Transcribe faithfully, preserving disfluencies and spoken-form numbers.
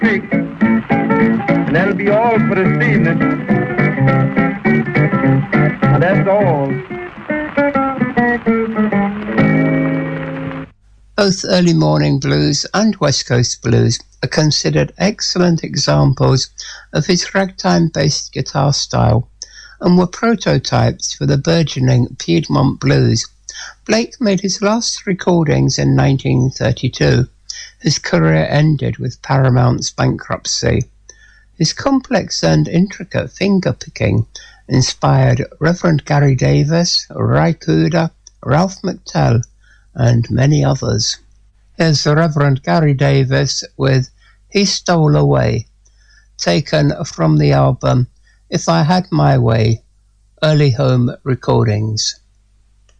And that'll be all for this evening. And that's all. Both early morning blues and West Coast blues are considered excellent examples of his ragtime-based guitar style and were prototypes for the burgeoning Piedmont blues. Blake made his last recordings in nineteen thirty-two. His career ended with Paramount's bankruptcy. His complex and intricate finger-picking inspired Reverend Gary Davis, Ry Cooder, Ralph McTell, and many others. Here's the Reverend Gary Davis with He Stole Away, taken from the album If I Had My Way, Early Home Recordings.